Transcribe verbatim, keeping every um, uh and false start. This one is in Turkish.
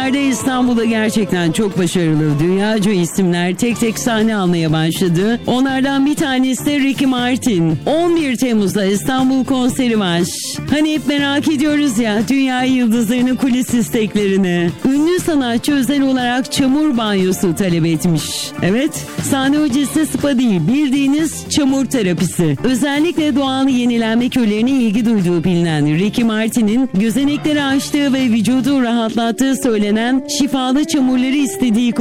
aylarda İstanbul'da gerçekten çok başarılı dünyaca isimler tek tek sahne almaya başladı. Onlardan bir tanesi de Ricky Martin. on bir Temmuz'da İstanbul konseri var. Hani hep merak ediyoruz ya dünya yıldızlarının kulis isteklerini. Ünlü sanatçı özel olarak çamur banyosu talep etmiş. Evet, sahne öncesi spa değil, bildiğiniz çamur terapisi. Özellikle doğal yenilenme kürlerine ilgi duyduğu bilinen Ricky Martin'in gözenekleri açtığı ve vücudu rahatlattığı söylenen şifalı çamurları istediği